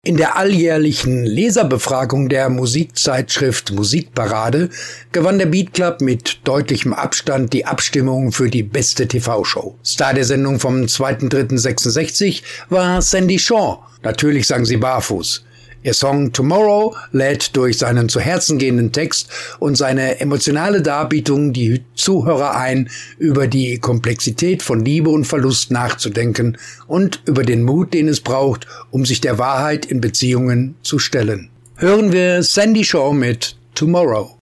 In der alljährlichen Leserbefragung der Musikzeitschrift Musikparade gewann der Beat Club mit deutlichem Abstand die Abstimmung für die beste TV-Show. Star der Sendung vom 2.3.66 war Sandie Shaw. Natürlich sang sie barfuß. Ihr Song Tomorrow lädt durch seinen zu Herzen gehenden Text und seine emotionale Darbietung die Zuhörer ein, über die Komplexität von Liebe und Verlust nachzudenken und über den Mut, den es braucht, um sich der Wahrheit in Beziehungen zu stellen. Hören wir Sandie Shaw mit Tomorrow.